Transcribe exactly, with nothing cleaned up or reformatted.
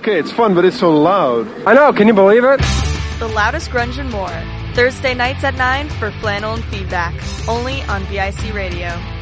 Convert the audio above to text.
okay, it's fun, but it's so loud. I know, can you believe it? The loudest grunge and more. Thursday nights at nine for Flannel and Feedback. Only on V I C Radio.